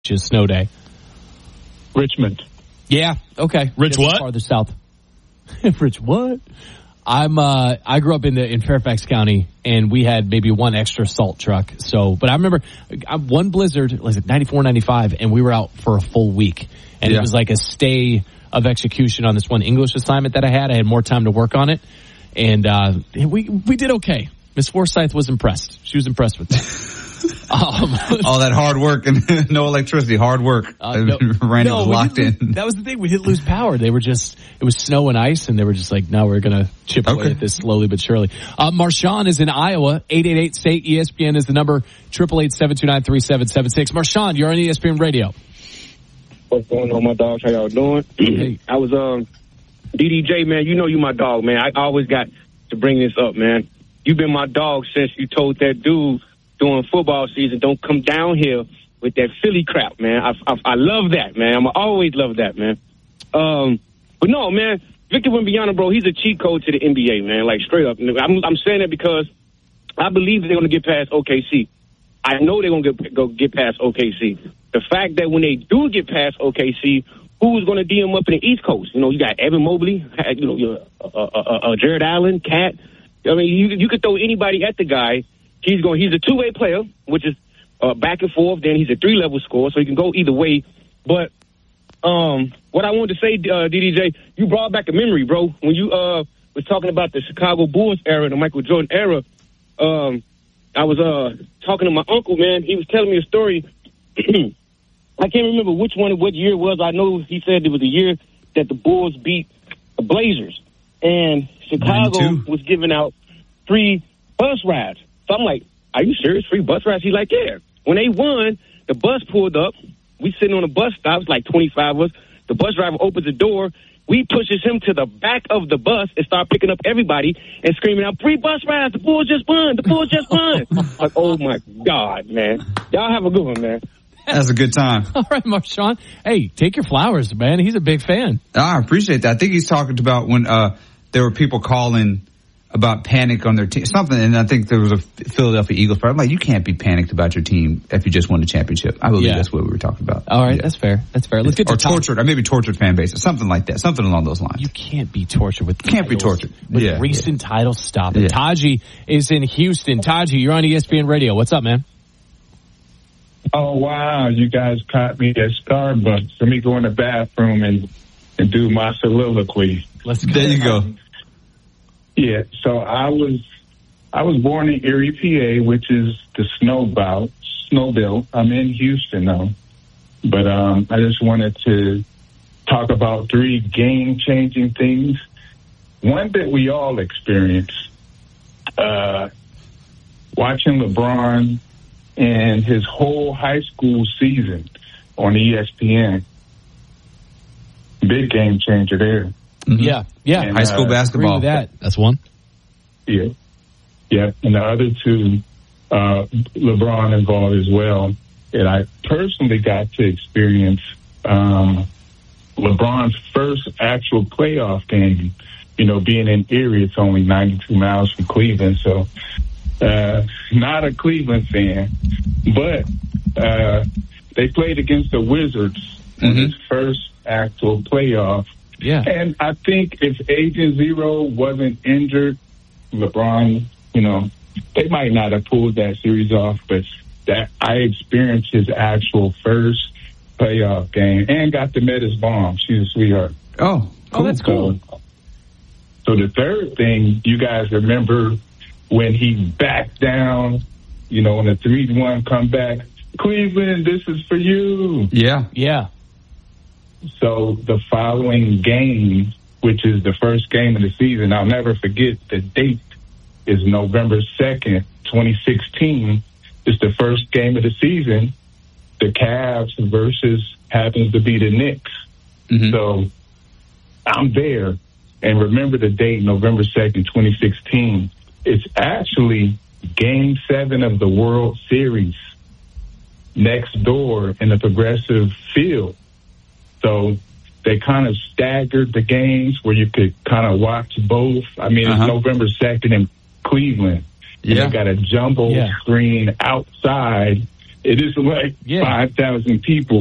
snow day? Richmond. Yeah. Okay. Rich what? Farther south. Rich what? I grew up in Fairfax County, and we had maybe one extra salt truck. So, but I remember one blizzard, was it 94, 95, and we were out for a full week. And it was like a stay of execution on this one English assignment that I had. I had more time to work on it. And we did okay. Miss Forsyth was impressed. She was impressed with that. All that hard work and no electricity, hard work. Randy was locked in. That was the thing. We didn't lose power. It was snow and ice, and they were just like, no, we're going to chip away at this slowly but surely. Marshawn is in Iowa. 888-STATE. ESPN is the number. 888-729-3776. Marshawn, you're on ESPN Radio. What's going on, my dogs? How y'all doing? Hey. I was, DDJ, man, you know you my dog, man. I always got to bring this up, man. You've been my dog since you told that dude during football season, don't come down here with that Philly crap, man. I love that, man. I'm always love that, man. But no, man, Victor Wembanyama, bro, he's a cheat code to the NBA, man. Like, straight up. I'm saying that because I believe they're going to get past OKC. I know they're going to get past OKC. The fact that when they do get past OKC, who's going to DM up in the East Coast? You know, you got Evan Mobley, Jared Allen, Cat. I mean, you could throw anybody at the guy. He's a two-way player, which is back and forth. Then he's a three-level scorer, so he can go either way. But what I wanted to say, DDJ, you brought back a memory, bro. When you was talking about the Chicago Bulls era, the Michael Jordan era, I was talking to my uncle, man. He was telling me a story. I can't remember what year it was. I know he said it was the year that the Bulls beat the Blazers. And Chicago 92. Was giving out free bus rides. So I'm like, are you serious? Free bus rides? He's like, yeah. When they won, the bus pulled up. We sitting on a bus stop. It's like 25 of us. The bus driver opens the door. We pushes him to the back of the bus and start picking up everybody and screaming out, free bus rides. The Bulls just won. The Bulls just won. Like, oh, my God, man. Y'all have a good one, man. That's a good time. All right, Marshawn. Hey, take your flowers, man. He's a big fan. I appreciate that. I think he's talking about when there were people calling about panic on their team, something, and I think there was a Philadelphia Eagles player. I'm like, you can't be panicked about your team if you just won the championship. I believe that's what we were talking about. All right, that's fair. That's fair. Let's get to tortured, or maybe tortured fan base, something like that, something along those lines. You can't be tortured with can't be tortured with recent titles. Stop it. Taji is in Houston. Taji, you're on ESPN Radio. What's up, man? Oh, wow. You guys caught me at Starbucks. Let me go in the bathroom and do my soliloquy. Let's go. There you go. Yeah, so I was born in Erie, PA, which is the snow belt. I'm in Houston, though. But I just wanted to talk about 3 game-changing things. One that we all experience, watching LeBron and his whole high school season on ESPN. Big game changer there. Mm-hmm. Yeah. And, high school basketball. Agree with that. That's one. Yeah. And the other 2, LeBron involved as well. And I personally got to experience LeBron's first actual playoff game. You know, being in Erie, it's only 92 miles from Cleveland, so not a Cleveland fan. But they played against the Wizards in his first actual playoff. Yeah. And I think if Agent Zero wasn't injured, LeBron, you know, they might not have pulled that series off, but that I experienced his actual first playoff game and got to meet his mom. She's a sweetheart. Oh, that's cool. So the third thing, you guys remember when he backed down, you know, on the 3-1 comeback, Cleveland, this is for you. Yeah. So the following game, which is the first game of the season, I'll never forget the date, is November 2nd, 2016. It's the first game of the season. The Cavs versus happens to be the Knicks. So I'm there. And remember the date, November 2nd, 2016. It's actually Game 7 of the World Series next door in the Progressive Field. So they kind of staggered the games where you could kind of watch both. I mean, it's November 2nd in Cleveland. And they got a jumbo screen outside It is like 5,000 people